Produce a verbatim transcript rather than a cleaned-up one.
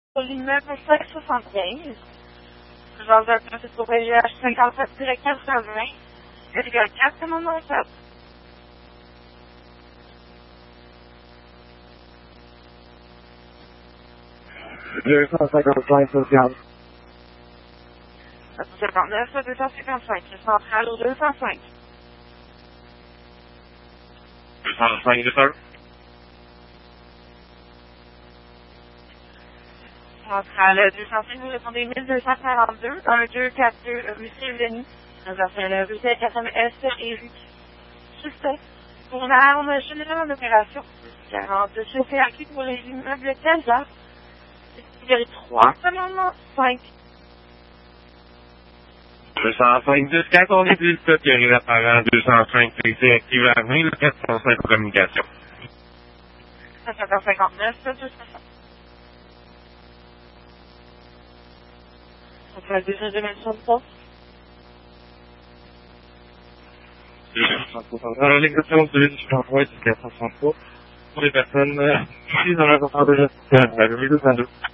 Pour l'immeuble cinq cent soixante-quinze, genre de Francisco P G H cinquante-sept quatre cent vingt, virgule quatre, mon nom est deux cent cinquante-cinq social. deux cent cinquante-neuf, deux cent cinquante-cinq, centrale au deux cent cinq. deux cent cinq, deux cents. Centrale deux cent cinq, vous répondez mille deux cent quarante-deux, un deux quatre deux, rue Sylvanie, la rue quatre S et rue Succès. Pour une arme générale en opération, quarante-deux C P A Q pour les immeubles Casa, catégorie trois, amendement cinq. deux cent cinq, deux cent quatre, on est plus de Thierry Lapparent, deux cent cinq, P C Active Avenue, quatre cent cinq communication. cinq cent cinquante-neuf, deux cent cinq. Donc, la deuxième dimension de poste. deux cent soixante. Alors, l'exaction de l'île du Champois est quatre cent soixante-trois pour les personnes euh, ici dans la confort de gestion. La deux cent deux.